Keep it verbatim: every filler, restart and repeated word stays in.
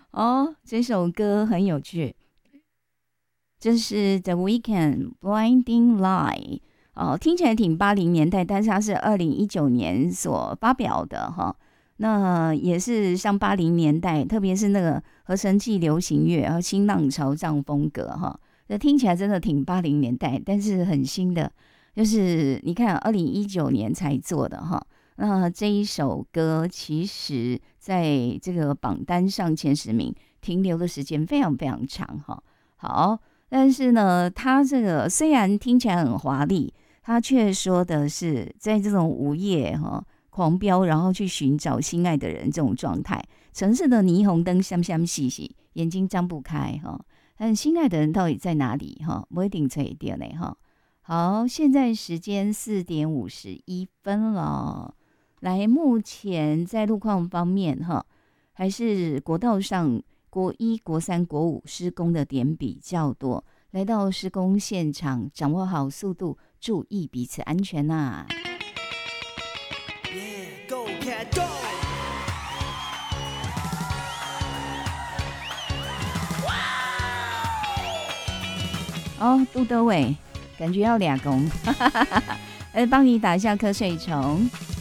哦，这首歌很有趣，这是 The Weeknd Blinding Light。哦，听起来挺八零年代，但是它是二零一九年所发表的哈。那也是像八零年代，特别是那个合成器流行乐，然后新浪潮这样风格哈。那听起来真的挺八零年代，但是很新的，就是你看二零一九年才做的哈。那这一首歌其实在这个榜单上前十名停留的时间非常非常长哈。好，但是呢，它这个虽然听起来很华丽，它却说的是在这种午夜哈狂飙，然后去寻找心爱的人这种状态。城市的霓虹灯闪闪细细，眼睛张不开哈。但心爱的人到底在哪里哈？不一定找得到呢哈。好，现在时间四点五十一分了。来，目前在路况方面哈，还是国道上国一、国三、国五施工的点比较多。来到施工现场，掌握好速度，注意彼此安全呐、啊。Yeah, go, cat, go! 哦，杜德伟，感觉要俩公，来帮你打一下瞌睡虫。